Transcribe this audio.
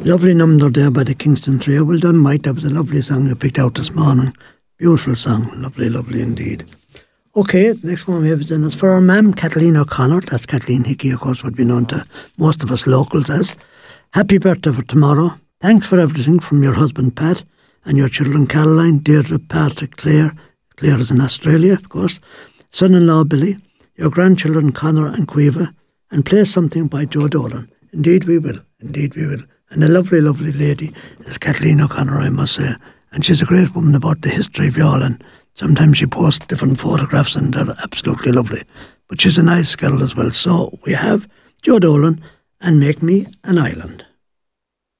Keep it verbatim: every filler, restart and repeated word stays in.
Lovely number there by the Kingston Trio. Well done, Mike. That was a lovely song you picked out this morning. Beautiful song. Lovely, lovely indeed. Okay, next one we have is then is for our ma'am, Kathleen O'Connor. That's Kathleen Hickey, of course, would be known to most of us locals as. Happy birthday for tomorrow. Thanks for everything from your husband, Pat, and your children, Caroline, Deirdre, Patrick, Claire. Claire is in Australia, of course. Son-in-law, Billy. Your grandchildren, Connor and Quiva. And play something by Joe Dolan. Indeed we will. Indeed we will. And a lovely, lovely lady is Kathleen O'Connor, I must say. And she's a great woman about the history of Youghal. And sometimes she posts different photographs and they're absolutely lovely. But she's a nice girl as well. So we have Joe Dolan and Make Me an Island.